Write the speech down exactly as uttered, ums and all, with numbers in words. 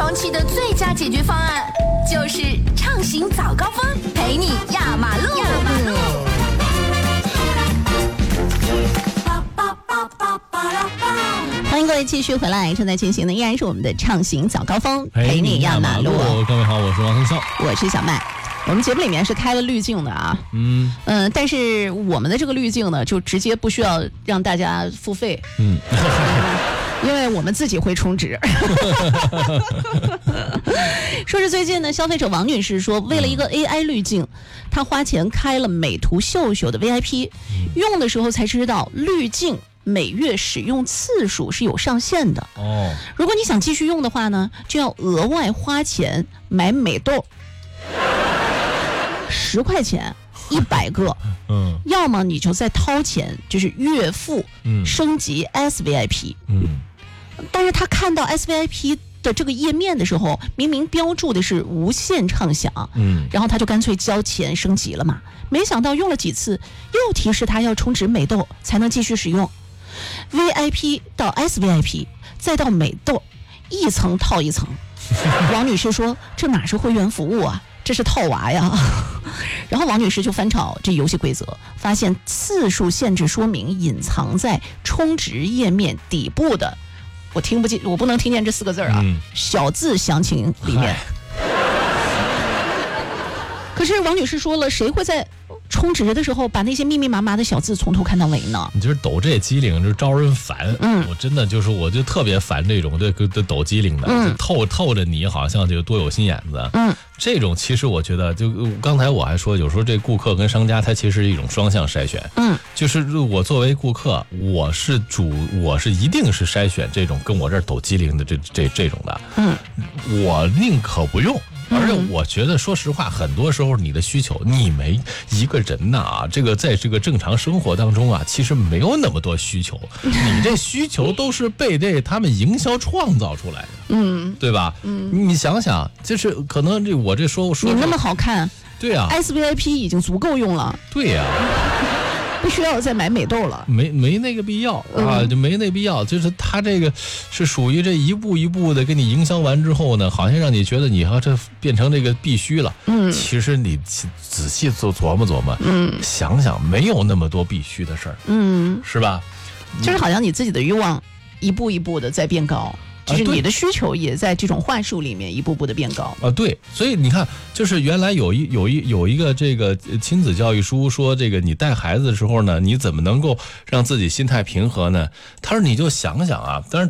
放弃的最佳解决方案，就是畅行早高峰，陪你压马路。压马路。 欢迎各位继续回来，正在进行的依然是我们的畅行早高峰，陪你压马路。 各位好，我是王腾笑， 我是小麦。我们节目里面是开了滤镜的啊，嗯嗯、呃，但是我们的这个滤镜呢，就直接不需要让大家付费，嗯，因为我们自己会充值。说是最近呢，消费者王女士说，为了一个 A I 滤镜，她花钱开了美图秀秀的 V I P， 用的时候才知道滤镜每月使用次数是有上限的哦。如果你想继续用的话呢，就要额外花钱买美豆。十块钱一百个，嗯，要么你就再掏钱，就是月付，嗯，升级 S V I P， 嗯，但是他看到 S V I P 的这个页面的时候，明明标注的是无限畅享，嗯，然后他就干脆交钱升级了嘛，没想到用了几次，又提示他要充值美豆才能继续使用 ，V I P 到 S V I P 再到美豆，一层套一层。王女士说：“这哪是会员服务啊？这是套娃呀！”然后王女士就翻炒这游戏规则，发现次数限制说明隐藏在充值页面底部的，我听不见，我不能听见这四个字啊，嗯、小字详情里面。可是王女士说了，谁会在充值的时候把那些密密麻麻的小字从头看到尾呢？ 你就是抖这机灵，就招人烦。嗯，我真的就是我就特别烦这种对对抖机灵的，嗯、就透透着你好像就多有心眼子。嗯，这种其实我觉得，就刚才我还说，有时候这顾客跟商家他其实是一种双向筛选。嗯，就是我作为顾客，我是主，我是一定是筛选这种跟我这儿抖机灵的这这这种的。嗯，我宁可不用。而且我觉得，说实话，很多时候你的需求，你没一个人呐啊，这个在这个正常生活当中啊，其实没有那么多需求，你这需求都是被这他们营销创造出来的，嗯，对吧？嗯，你想想，就是可能这我这说说你那么好看， 对啊 ，S V I P 已经足够用了， 对呀、啊。 不需要再买美豆了， 没没那个必要啊，就没那必要。就是他这个是属于这一步一步的给你营销完之后呢，好像让你觉得你要这变成这个必须了。嗯，其实你仔细琢琢磨琢磨，嗯，想想没有那么多必须的事儿，嗯，是吧？ 就是好像你自己的欲望一步一步的在变高。就是你的需求也在这种话术里面一步步的变高啊，对，所以你看，就是原来有一有一有一个这个亲子教育书说，这个你带孩子的时候呢，你怎么能够让自己心态平和呢？他说你就想想啊，当然。